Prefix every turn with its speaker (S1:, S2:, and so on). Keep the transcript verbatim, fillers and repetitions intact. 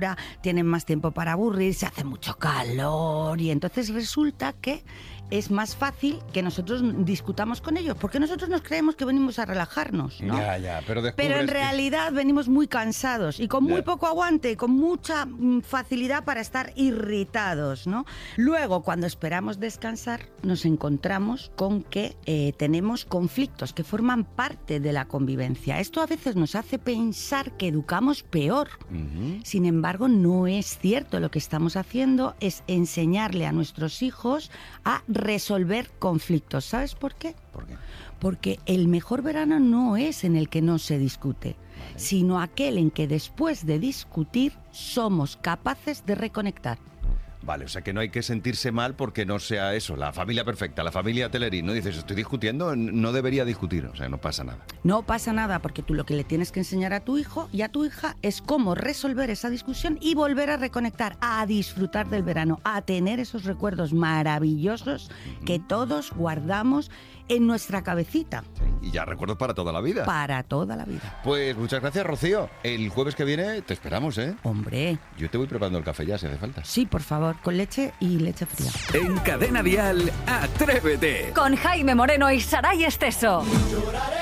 S1: ahora, tienen más tiempo para aburrirse, hace mucho calor y entonces resulta que es más fácil que nosotros discutamos con ellos, porque nosotros nos creemos que venimos a relajarnos, ¿no?
S2: Ya, ya, pero
S1: Pero en
S2: que...
S1: realidad venimos muy cansados y con muy
S2: Ya.
S1: poco aguante, con mucha mm, facilidad para estar irritados, ¿no? Luego, cuando esperamos descansar, nos encontramos con que eh, tenemos conflictos que forman parte de la convivencia. Esto a veces nos hace pensar que educamos peor.
S2: Uh-huh.
S1: Sin embargo, no es cierto. Lo que estamos haciendo es enseñarle a nuestros hijos a resolver conflictos. ¿Sabes por qué?
S2: ¿Por qué?
S1: Porque el mejor verano no es en el que no se discute,
S2: Vale.
S1: sino aquel en que después de discutir somos capaces de reconectar.
S2: Vale, o sea que no hay que sentirse mal porque no sea eso, la familia perfecta, la familia Telerín, ¿no? Dices, estoy discutiendo, no debería discutir, o sea, no pasa nada.
S1: No pasa nada, porque tú lo que le tienes que enseñar a tu hijo y a tu hija es cómo resolver esa discusión y volver a reconectar, a disfrutar del verano, a tener esos recuerdos maravillosos que todos guardamos en nuestra cabecita.
S2: Sí, y ya recuerdos para toda la vida.
S1: Para toda la vida.
S2: Pues muchas gracias, Rocío. El jueves que viene te esperamos, ¿eh?
S1: Hombre.
S2: Yo te voy preparando el café ya, si hace falta.
S1: Sí, por favor, con leche y leche fría.
S3: En Cadena Dial, Atrévete.
S4: Con Jaime Moreno y Saray Esteso.